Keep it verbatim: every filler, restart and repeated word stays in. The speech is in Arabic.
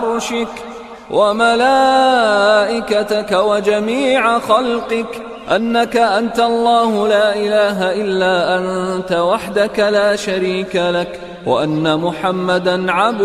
عرشك وملائكتك وجميع خلقك أنك أنت الله لا إله إلا أنت وحدك لا شريك لك، وأن محمدا عبدك